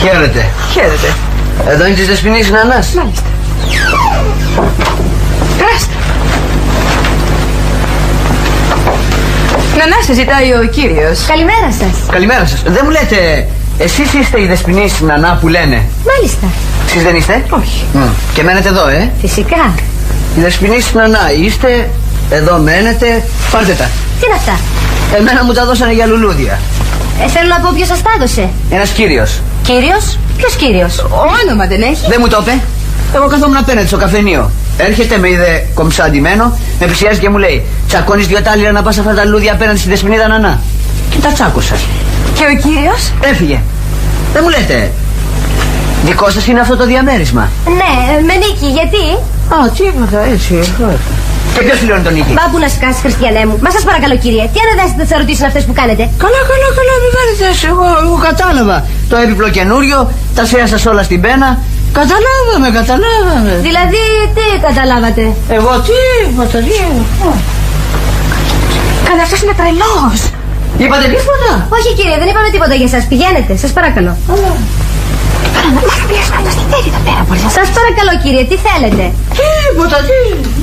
Χαίρετε. Χαίρετε. Εδώ είναι της Δεσποινής Νανάς. Μάλιστα. Περάστε. Νανά, σε ζητάει ο κύριος. Καλημέρα σας. Καλημέρα σας. Δεν μου λέτε, εσείς είστε η Δεσποινής Νανά που λένε? Μάλιστα. Εσείς δεν είστε? Όχι. Και μένετε εδώ, Φυσικά. Η Δεσποινής Νανά είστε, εδώ μένετε, πάρτε τα. Τι είναι αυτά? Εμένα μου τα δώσανε για λουλούδια. Θέλω να πω ποιος σας τα έδωσε. Ένας κύριος. Κύριος? Ποιος κύριος? Όνομα δεν έχει. Δεν μου το είπε. Εγώ καθόμουν απέναντι στο καφενείο. Έρχεται, με είδε κομψαντημένο, με πλησιάζει και μου λέει: τσακώνεις δυο τάλιρα να πας αυτά τα λουλούδια απέναντι στη Δεσποινίδα Νανά. Και τα τσάκωσα. Και ο κύριος? Έφυγε. Δεν μου λέτε, δικό σας είναι αυτό το διαμέρισμα? Ναι, με νίκη, γιατί? Α, τίποτα, έτσι. Και ποιος πληρώνει τον νίκη? Μπα που να σκάσεις, Χριστιανέ μου. Μα σας παρακαλώ, κύριε, τι αναδέσετε θα ρωτήσουν αυτές που κάνετε? Καλά, μην κάνετε έτσι. Εγώ κατάλαβα. Το έπιπλο καινούριο, τα σέα σας όλα στην πένα. Καταλάβαμε. Δηλαδή, τι καταλάβατε? Εγώ τίποτα. Καλά, αυτός είναι τρελός. Είπατε τίποτα? Όχι, κύριε, δεν είπαμε τίποτα για σας. Πηγαίνετε, σας παρακαλώ. Μα θα πιέσουμε το στιβέρι εδώ πέρα, μπορεί να... Σας παρακαλώ, κύριε, τι θέλετε? Τίποτα.